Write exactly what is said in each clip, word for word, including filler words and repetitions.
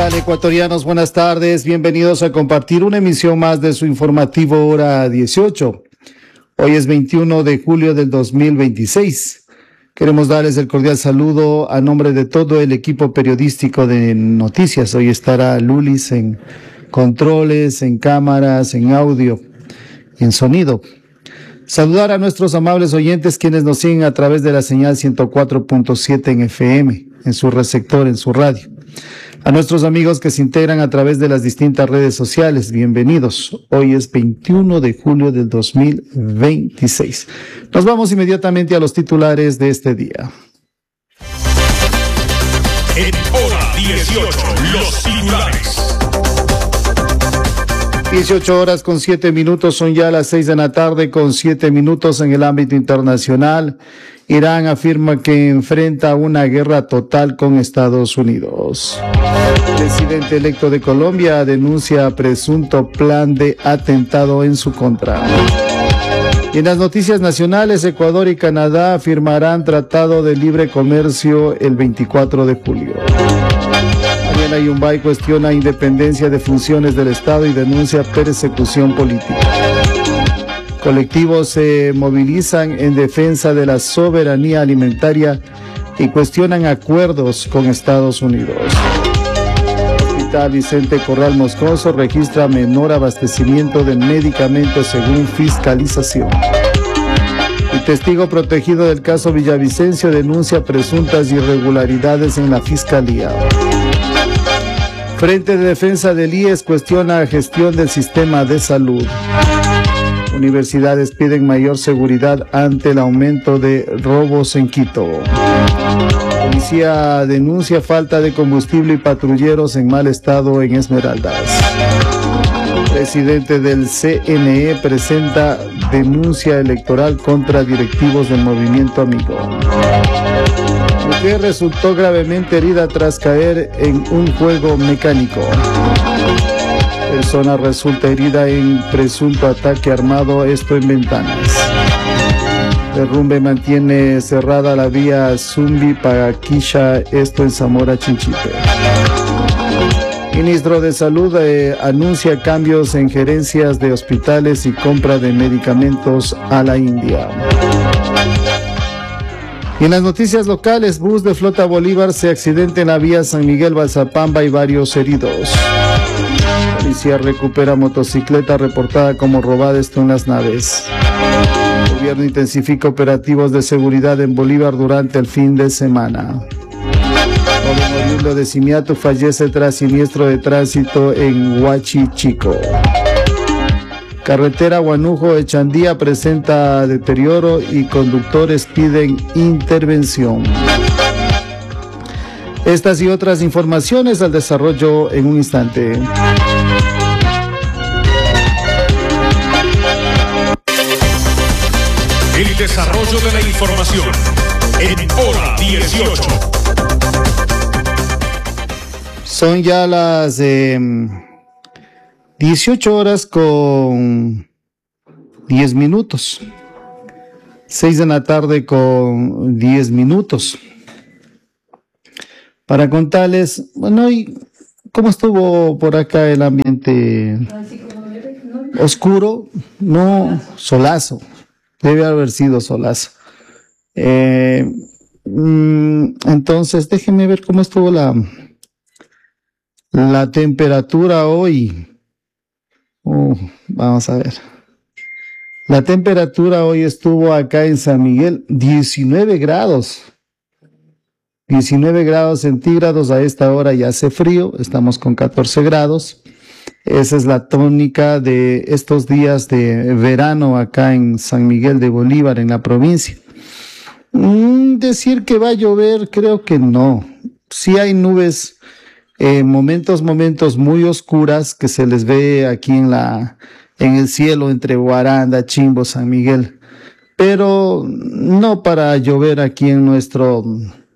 tal, ecuatorianos? Buenas tardes, bienvenidos a compartir una emisión más de su informativo Hora dieciocho. Hoy es veintiuno de julio del dos mil veintiséis. Queremos darles el cordial saludo a nombre de todo el equipo periodístico de noticias. Hoy estará Lulis en controles, en cámaras, en audio, en sonido. Saludar a nuestros amables oyentes quienes nos siguen a través de la señal ciento cuatro punto siete en F M, en su receptor, en su radio. A nuestros amigos que se integran a través de las distintas redes sociales, bienvenidos. Hoy es veintiuno de julio del dos mil veintiséis. Nos vamos inmediatamente a los titulares de este día. En Hora dieciocho, los titulares. dieciocho horas con siete minutos, son ya las seis de la tarde con siete minutos en el ámbito internacional. Irán afirma que enfrenta una guerra total con Estados Unidos. El presidente electo de Colombia denuncia presunto plan de atentado en su contra. Y en las noticias nacionales, Ecuador y Canadá firmarán tratado de libre comercio el veinticuatro de julio. Mariana Yumbay cuestiona independencia de funciones del Estado y denuncia persecución política. Colectivos se movilizan en defensa de la soberanía alimentaria y cuestionan acuerdos con Estados Unidos. Hospital Vicente Corral Moscoso registra menor abastecimiento de medicamentos según fiscalización. El testigo protegido del caso Villavicencio denuncia presuntas irregularidades en la fiscalía. Frente de Defensa del I E S cuestiona gestión del sistema de salud. Universidades piden mayor seguridad ante el aumento de robos en Quito. Policía denuncia falta de combustible y patrulleros en mal estado en Esmeraldas. Presidente del C N E presenta denuncia electoral contra directivos del Movimiento Amigo. Mujer resultó gravemente herida tras caer en un juego mecánico. Persona resulta herida en presunto ataque armado, esto en Ventanas. Derrumbe mantiene cerrada la vía Zumbi-Pagaquilla, esto en Zamora Chinchipe. Ministro de Salud eh, anuncia cambios en gerencias de hospitales y compra de medicamentos a la India. Y en las noticias locales, bus de Flota Bolívar se accidenta en la vía San Miguel-Balsapamba y varios heridos. Policía recupera motocicleta reportada como robada, esto en Las Naves. El gobierno intensifica operativos de seguridad en Bolívar durante el fin de semana. Joven oriundo de Simiatu fallece tras siniestro de tránsito en Huachichico. Carretera Huanujo-Echandía presenta deterioro y conductores piden intervención. Estas y otras informaciones al desarrollo en un instante. El desarrollo de la información en Hora dieciocho. Son ya las eh, dieciocho horas con diez minutos. seis de la tarde con diez minutos. Para contarles, bueno, ¿y cómo estuvo por acá el ambiente? Oscuro, no, solazo. Debe haber sido solazo. Eh, entonces, déjenme ver cómo estuvo la, la temperatura hoy. Uh, vamos a ver. La temperatura hoy estuvo acá en San Miguel, diecinueve grados. diecinueve grados centígrados, a esta hora ya hace frío, estamos con catorce grados. Esa es la tónica de estos días de verano acá en San Miguel de Bolívar, en la provincia. Mm, decir que va a llover, creo que no. Sí hay nubes, eh, momentos, momentos muy oscuras que se les ve aquí en la, en el cielo entre Guaranda, Chimbo, San Miguel. Pero no para llover aquí en nuestro,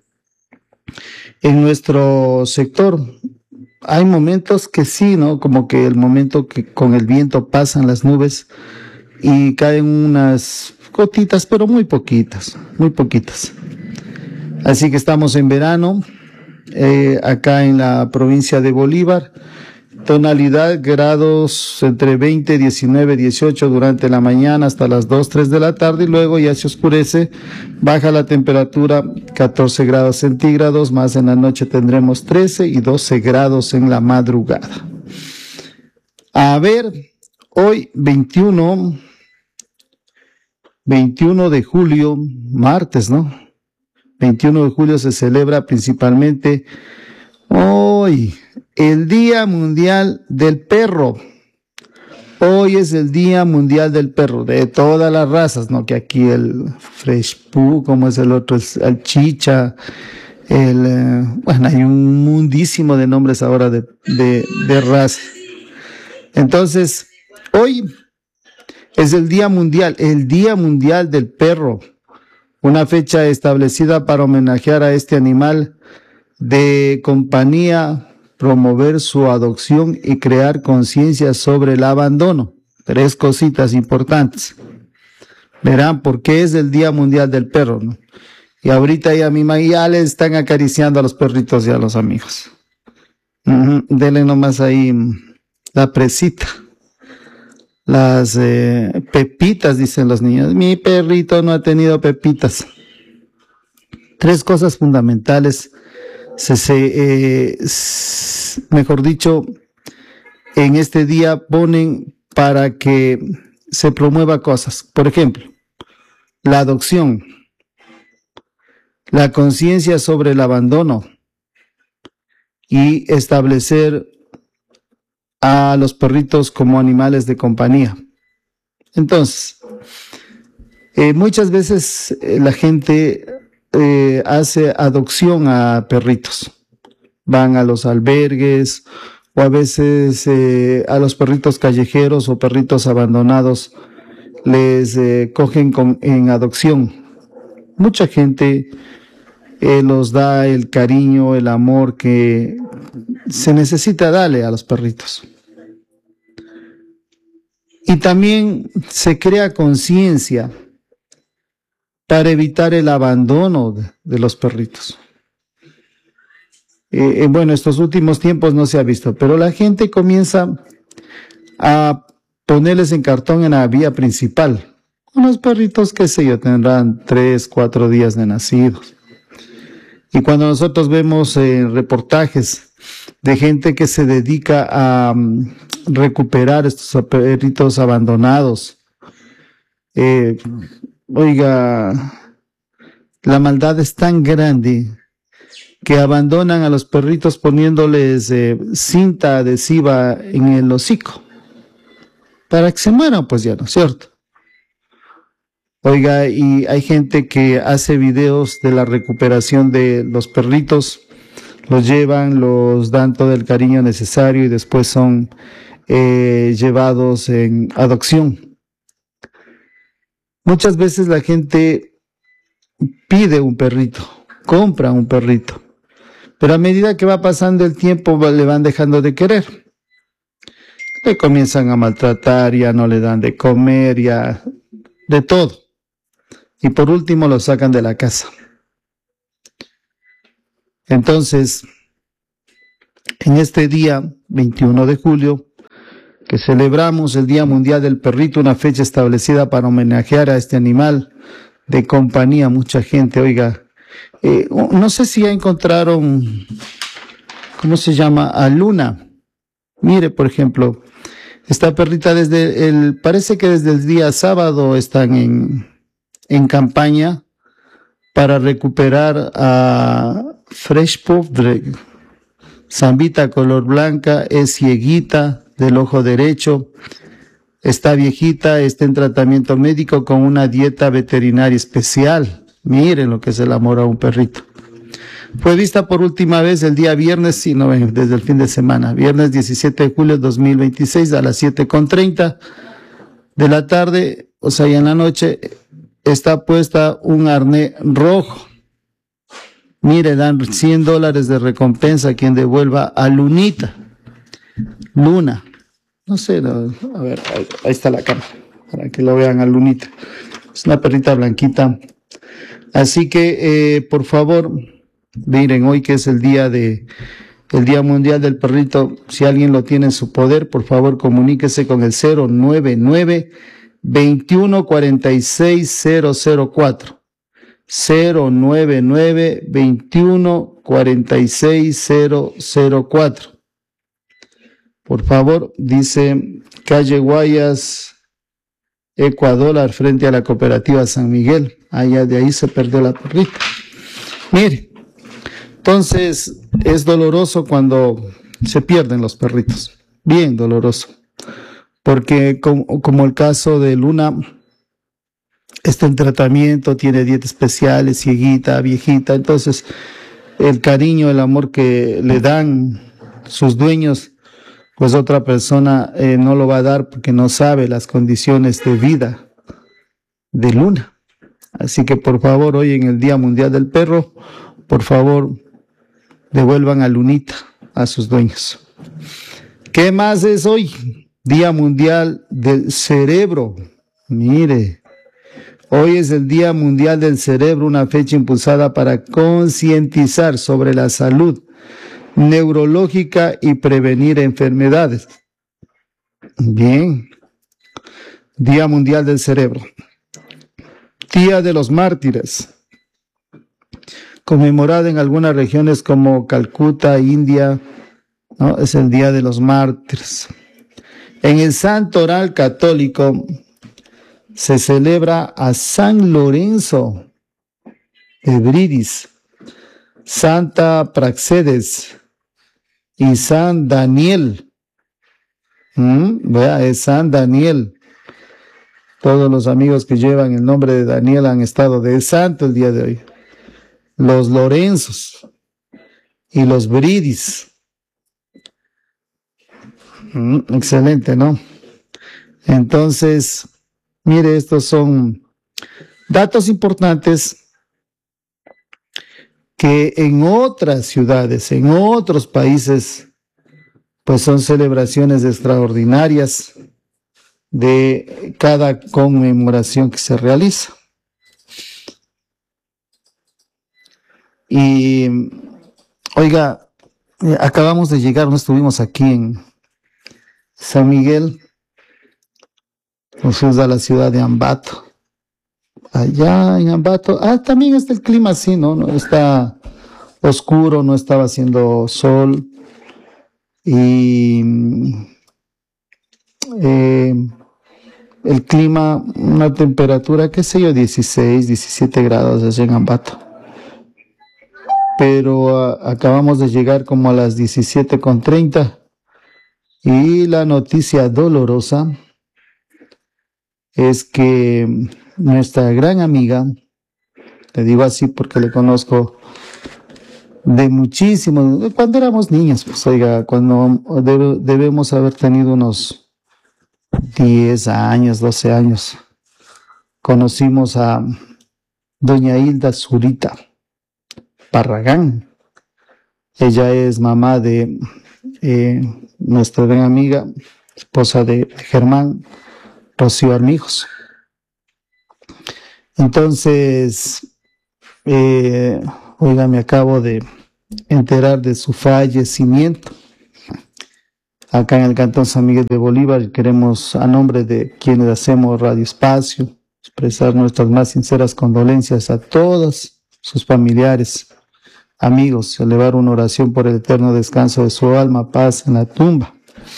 en nuestro sector. Hay momentos que sí, ¿no? Como que el momento que con el viento pasan las nubes y caen unas gotitas, pero muy poquitas, muy poquitas. Así que estamos en verano, eh, acá en la provincia de Bolívar. Tonalidad, grados entre veinte, diecinueve, dieciocho durante la mañana hasta las dos, tres de la tarde, y luego ya se oscurece, baja la temperatura catorce grados centígrados, más en la noche tendremos trece y doce grados en la madrugada. A ver, hoy veintiuno, veintiuno de julio, martes, ¿no? veintiuno de julio se celebra principalmente hoy el Día Mundial del Perro. Hoy es el Día Mundial del Perro, de todas las razas, ¿no? Que aquí el Fresh Poo, como es el otro, el Chicha, el, eh, bueno, hay un mundísimo de nombres ahora de, de, de razas. Entonces, hoy es el Día Mundial, el Día Mundial del Perro, una fecha establecida para homenajear a este animal de compañía, promover su adopción y crear conciencia sobre el abandono. Tres cositas importantes. Verán por qué es el Día Mundial del Perro, ¿no? Y ahorita ya mi mamá ya le están acariciando a los perritos y a los amigos. Uh-huh. Denle nomás ahí la presita. Las eh, pepitas, dicen los niños. Mi perrito no ha tenido pepitas. Tres cosas fundamentales. Se, se, eh, mejor dicho, en este día ponen para que se promueva cosas. Por ejemplo, la adopción, la conciencia sobre el abandono y establecer a los perritos como animales de compañía. Entonces, eh, muchas veces eh, la gente Eh, hace adopción a perritos, van a los albergues o a veces eh, a los perritos callejeros o perritos abandonados les eh, cogen con, en adopción. Mucha gente eh, los da el cariño, el amor que se necesita darle a los perritos. Y también se crea conciencia para evitar el abandono de, de los perritos. Eh, eh, bueno, estos últimos tiempos no se ha visto, pero la gente comienza a ponerles en cartón en la vía principal. Unos perritos, qué sé yo, tendrán tres, cuatro días de nacidos. Y cuando nosotros vemos eh, reportajes de gente que se dedica a um, recuperar estos perritos abandonados, eh, oiga, la maldad es tan grande que abandonan a los perritos poniéndoles eh, cinta adhesiva en el hocico para que se mueran, pues ya, ¿no es cierto? Oiga, y hay gente que hace videos de la recuperación de los perritos, los llevan, los dan todo el cariño necesario y después son eh, llevados en adopción. Muchas veces la gente pide un perrito, compra un perrito, pero a medida que va pasando el tiempo le van dejando de querer. Le comienzan a maltratar, ya no le dan de comer, ya de todo. Y por último lo sacan de la casa. Entonces, en este día, veintiuno de julio, que celebramos el Día Mundial del Perrito, una fecha establecida para homenajear a este animal de compañía. Mucha gente, oiga, eh, no sé si ya encontraron, ¿cómo se llama? A Luna. Mire, por ejemplo, esta perrita desde el, parece que desde el día sábado están en, en campaña para recuperar a Fresh Puff, Zambita color blanca, es cieguita del ojo derecho, está viejita, está en tratamiento médico con una dieta veterinaria especial. Miren lo que es el amor a un perrito. Fue vista por última vez el día viernes, sí, no, desde el fin de semana, viernes diecisiete de julio de dos mil veintiséis a las siete con treinta de la tarde, o sea, ya en la noche, está puesta un arnés rojo. Mire, dan cien dólares de recompensa a quien devuelva a Lunita. Luna. No sé, no, a ver, ahí, ahí está la cámara, para que lo vean a Lunita. Es una perrita blanquita. Así que, eh, por favor, Miren, hoy que es el día de, el Día Mundial del Perrito, si alguien lo tiene en su poder, por favor comuníquese con el cero nueve nueve, veintiuno cuarenta y seis cero cero cuatro. cero nueve nueve, veintiuno cuarenta y seis cero cero cuatro. Por favor, dice calle Guayas, Ecuador, al frente a la cooperativa San Miguel. Allá de ahí se perdió la perrita. Mire, entonces es doloroso cuando se pierden los perritos. Bien doloroso. Porque como, como el caso de Luna, está en tratamiento, tiene dieta especial, es cieguita, viejita. Entonces el cariño, el amor que le dan sus dueños, pues otra persona eh, no lo va a dar porque no sabe las condiciones de vida de Luna. Así que por favor, hoy en el Día Mundial del Perro, por favor, devuelvan a Lunita a sus dueños. ¿Qué más es hoy? Día Mundial del Cerebro. Mire, hoy es el Día Mundial del Cerebro, una fecha impulsada para concientizar sobre la salud neurológica y prevenir enfermedades. Bien. Día Mundial del Cerebro. Día de los Mártires, conmemorado en algunas regiones como Calcuta, India, ¿no? Es el Día de los Mártires. En el Santo Oral Católico se celebra a San Lorenzo de Bridis, Santa Praxedes y San Daniel. ¿Mm? Vea, es San Daniel. Todos los amigos que llevan el nombre de Daniel han estado de santo el día de hoy. Los Lorenzos y los Bridis. Mm, excelente, ¿no? Entonces, mire, estos son datos importantes que en otras ciudades, en otros países, pues son celebraciones extraordinarias de cada conmemoración que se realiza. Y, oiga, acabamos de llegar, no estuvimos aquí en San Miguel, nos fuimos a la ciudad de Ambato. Allá en Ambato, ah, también está el clima así, ¿no? No está oscuro, no estaba haciendo sol. Y eh, el clima, una temperatura, qué sé yo, dieciséis, diecisiete grados allá en Ambato. Pero uh, acabamos de llegar como a las diecisiete con treinta. Y la noticia dolorosa es que nuestra gran amiga, le digo así porque le conozco de muchísimo, cuando éramos niñas, pues oiga, cuando debe, debemos haber tenido unos diez años, doce años, conocimos a doña Hilda Zurita Barragán. Ella es mamá de eh, nuestra gran amiga, esposa de Germán, Rocío Armijos. Entonces, eh, oiga, me acabo de enterar de su fallecimiento. Acá en el Cantón San Miguel de Bolívar queremos, a nombre de quienes hacemos Radio Espacio, expresar nuestras más sinceras condolencias a todos sus familiares, amigos, elevar una oración por el eterno descanso de su alma, paz en la tumba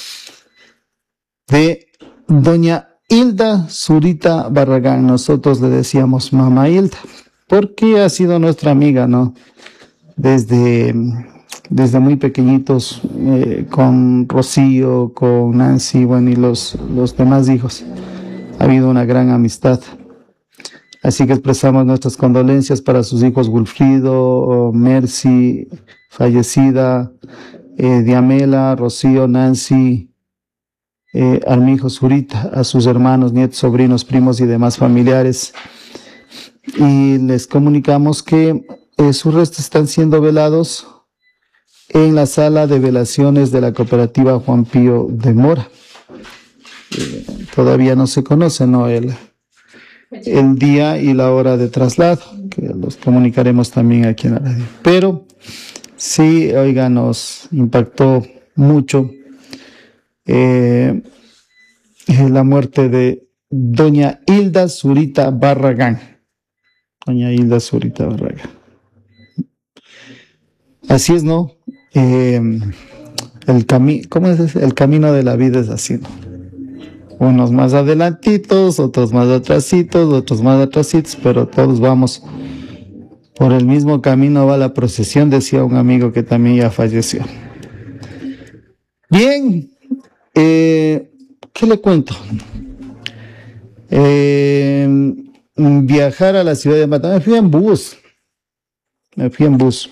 de doña Hilda Zurita Barragán. Nosotros le decíamos mamá Hilda, porque ha sido nuestra amiga, ¿no? Desde, desde muy pequeñitos, eh, con Rocío, con Nancy, bueno, y los, los demás hijos. Ha habido una gran amistad. Así que expresamos nuestras condolencias para sus hijos Wilfrido, Mercy, fallecida, eh, Diamela, Rocío, Nancy, Eh, Armijo Zurita, a sus hermanos, nietos, sobrinos, primos y demás familiares. Y les comunicamos que eh, sus restos están siendo velados en la sala de velaciones de la cooperativa Juan Pío de Mora. Eh, todavía no se conoce, ¿no? El, el día y la hora de traslado, que los comunicaremos también aquí en la radio. Pero Sí, oiga, nos impactó mucho eh, la muerte de doña Hilda Zurita Barragán. Doña Hilda Zurita Barragán. Así es, ¿no? Eh, el camino, ¿cómo es ese? El camino de la vida es así, ¿no? Unos más adelantitos, otros más atrasitos, otros más atrasitos, pero todos vamos por el mismo camino, va la procesión, decía un amigo que también ya falleció. Bien, eh, ¿qué le cuento? Eh, viajar a la ciudad de Ambato, me fui en bus, me fui en bus.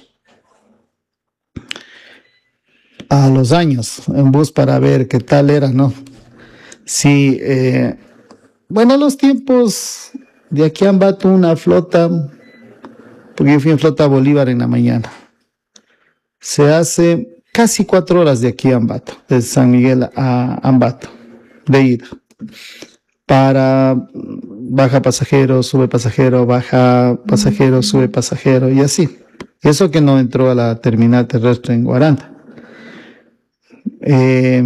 A los años, en bus para ver qué tal era, ¿no? Sí, eh, bueno, los tiempos de aquí a Ambato, una flota, porque yo fui en flota Bolívar en la mañana, se hace casi cuatro horas de aquí a Ambato, de San Miguel a Ambato, de ida. Para baja pasajero, sube pasajero, baja pasajero, sube pasajero, y así. Eso que no entró a la terminal terrestre en Guaranda. Eh,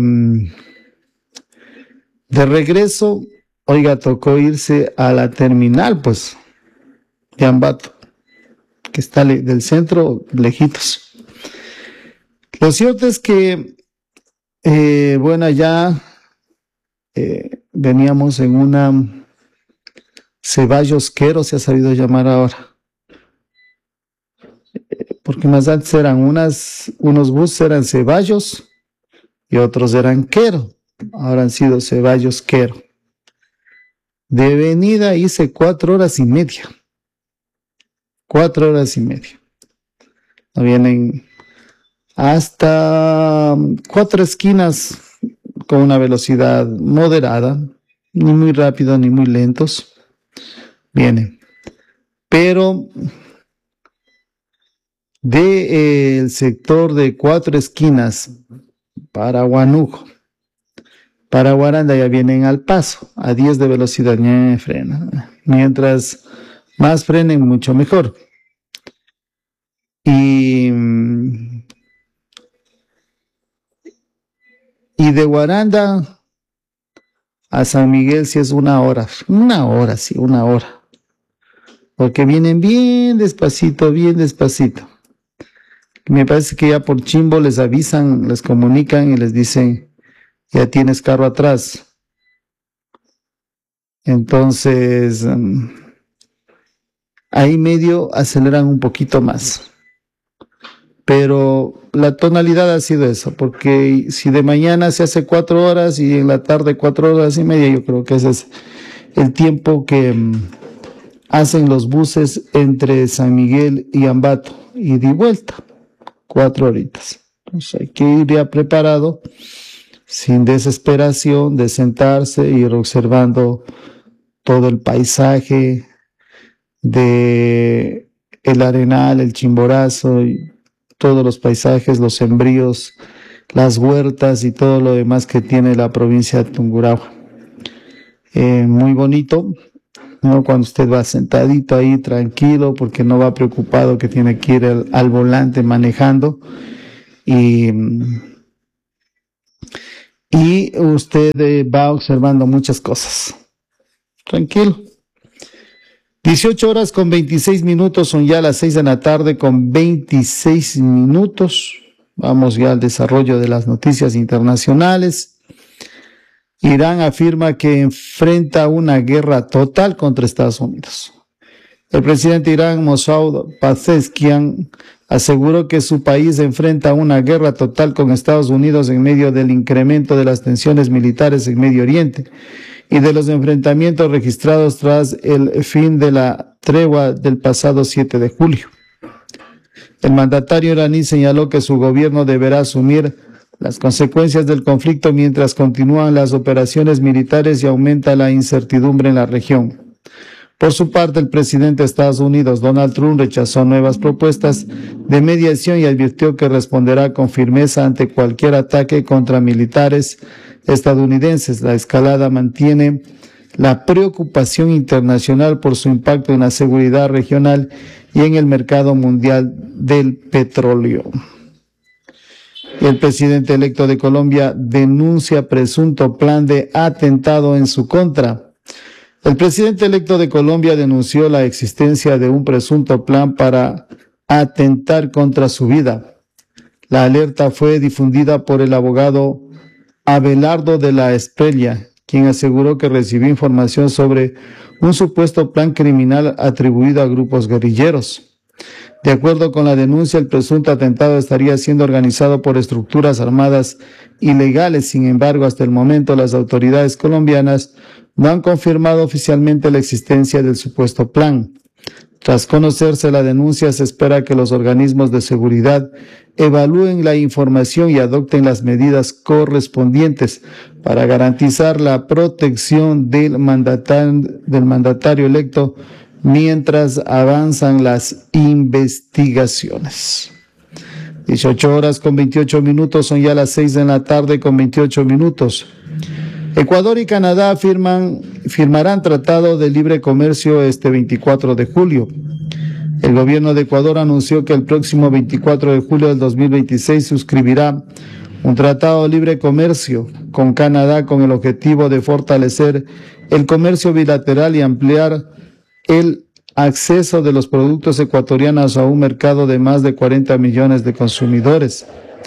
de regreso, oiga, tocó irse a la terminal, pues, de Ambato, que está le- del centro, lejitos. Lo cierto es que, eh, bueno, ya eh, veníamos en una Ceballos Quero, se ha sabido llamar ahora, porque más antes eran unas, unos buses eran Ceballos y otros eran Quero, ahora han sido Ceballos Quero. De venida hice cuatro horas y media, cuatro horas y media. No vienen hasta cuatro esquinas con una velocidad moderada, ni muy rápido ni muy lentos, vienen. Pero de eh, el sector de cuatro esquinas para Huánuco, para Guaranda ya vienen al paso, a diez de velocidad, ñe, frena. Mientras más frenen, mucho mejor. Y, y de Guaranda a San Miguel sí es una hora, una hora, sí, una hora. Porque vienen bien despacito, bien despacito. Me parece que ya por Chimbo les avisan, les comunican y les dicen, ya tienes carro atrás. Entonces, um, ahí medio aceleran un poquito más. Pero la tonalidad ha sido eso, porque si de mañana se hace cuatro horas y en la tarde cuatro horas y media, yo creo que ese es el tiempo que um, hacen los buses entre San Miguel y Ambato, y de vuelta, cuatro horitas. Entonces hay que ir ya preparado, sin desesperación, de sentarse, ir observando todo el paisaje de el Arenal, el Chimborazo, y todos los paisajes, los sembríos, las huertas y todo lo demás que tiene la provincia de Tungurahua. Eh, muy bonito, ¿no? Cuando usted va sentadito ahí, tranquilo, porque no va preocupado que tiene que ir al, al volante manejando, y, y usted eh, va observando muchas cosas. Tranquilo. dieciocho horas con veintiséis minutos, son ya las seis de la tarde con veintiséis minutos. Vamos ya al desarrollo de las noticias internacionales. Irán afirma que enfrenta una guerra total contra Estados Unidos. El presidente de Irán, Mossad Pezeshkian, aseguró que su país enfrenta una guerra total con Estados Unidos en medio del incremento de las tensiones militares en Medio Oriente y de los enfrentamientos registrados tras el fin de la tregua del pasado siete de julio. El mandatario iraní señaló que su gobierno deberá asumir las consecuencias del conflicto mientras continúan las operaciones militares y aumenta la incertidumbre en la región. Por su parte, el presidente de Estados Unidos, Donald Trump, rechazó nuevas propuestas de mediación y advirtió que responderá con firmeza ante cualquier ataque contra militares estadounidenses. La escalada mantiene la preocupación internacional por su impacto en la seguridad regional y en el mercado mundial del petróleo. El presidente electo de Colombia denuncia presunto plan de atentado en su contra. El presidente electo de Colombia denunció la existencia de un presunto plan para atentar contra su vida. La alerta fue difundida por el abogado Abelardo de la Espriella, quien aseguró que recibió información sobre un supuesto plan criminal atribuido a grupos guerrilleros. De acuerdo con la denuncia, el presunto atentado estaría siendo organizado por estructuras armadas ilegales. Sin embargo, hasta el momento las autoridades colombianas no han confirmado oficialmente la existencia del supuesto plan. Tras conocerse la denuncia, se espera que los organismos de seguridad evalúen la información y adopten las medidas correspondientes para garantizar la protección del mandatario, del mandatario electo mientras avanzan las investigaciones. dieciocho horas con veintiocho minutos, son ya las seis de la tarde con veintiocho minutos. Ecuador y Canadá firman, firmarán tratado de libre comercio este veinticuatro de julio. El gobierno de Ecuador anunció que el próximo veinticuatro de julio del dos mil veintiséis suscribirá un tratado de libre comercio con Canadá con el objetivo de fortalecer el comercio bilateral y ampliar el acceso de los productos ecuatorianos a un mercado de más de cuarenta millones de consumidores.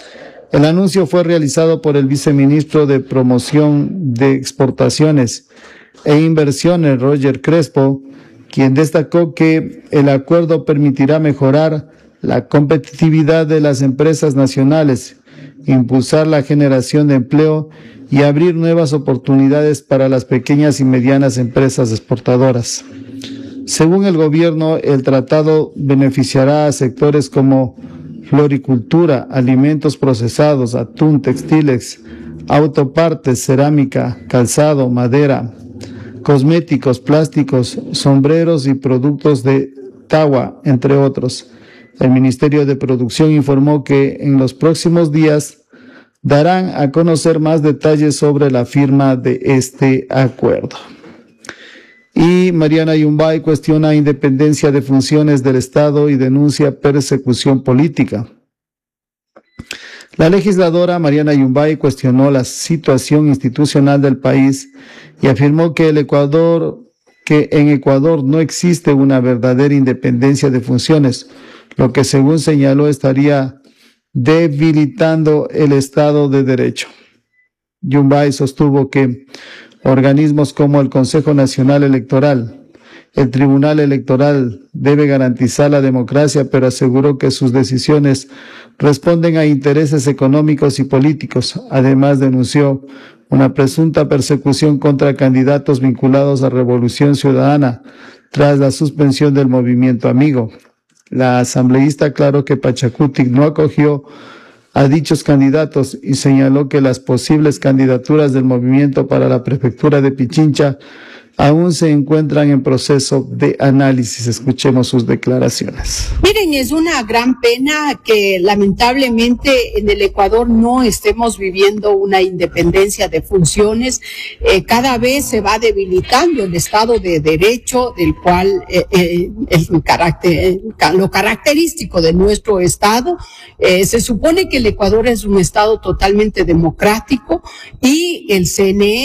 El anuncio fue realizado por el viceministro de Promoción de Exportaciones e Inversiones, Roger Crespo, quien destacó que el acuerdo permitirá mejorar la competitividad de las empresas nacionales, impulsar la generación de empleo y abrir nuevas oportunidades para las pequeñas y medianas empresas exportadoras. Según el gobierno, el tratado beneficiará a sectores como floricultura, alimentos procesados, atún, textiles, autopartes, cerámica, calzado, madera, cosméticos, plásticos, sombreros y productos de tagua, entre otros. El Ministerio de Producción informó que en los próximos días darán a conocer más detalles sobre la firma de este acuerdo. Y Mariana Yumbay cuestiona independencia de funciones del Estado y denuncia persecución política. La legisladora Mariana Yumbay cuestionó la situación institucional del país y afirmó que el Ecuador, que en Ecuador no existe una verdadera independencia de funciones, lo que según señaló estaría debilitando el Estado de Derecho. Yumbay sostuvo que organismos como el Consejo Nacional Electoral, el Tribunal Electoral debe garantizar la democracia, pero aseguró que sus decisiones responden a intereses económicos y políticos. Además, denunció una presunta persecución contra candidatos vinculados a Revolución Ciudadana tras la suspensión del movimiento Amigo. La asambleísta aclaró que Pachacutic no acogió a dichos candidatos y señaló que las posibles candidaturas del movimiento para la prefectura de Pichincha aún se encuentran en proceso de análisis. Escuchemos sus declaraciones. Miren, es una gran pena que lamentablemente en el Ecuador no estemos viviendo una independencia de funciones. Eh, cada vez se va debilitando el Estado de Derecho, del cual eh, eh, el carácter, lo característico de nuestro Estado. Eh, se supone que el Ecuador es un Estado totalmente democrático y el C N E